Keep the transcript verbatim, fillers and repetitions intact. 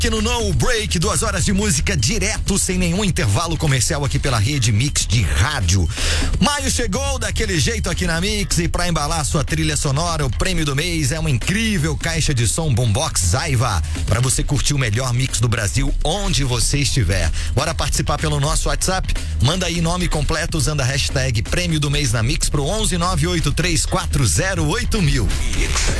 Aqui no No Break, duas horas de música direto, sem nenhum intervalo comercial aqui pela rede Mix de rádio. Maio chegou daquele jeito aqui na Mix e pra embalar sua trilha sonora, o prêmio do mês é uma incrível caixa de som Boombox Aiva, pra você curtir o melhor mix do Brasil onde você estiver. Bora participar pelo nosso WhatsApp? Manda aí nome completo usando a hashtag prêmio do mês na Mix pro onze nove oito três quatro zero oito mil.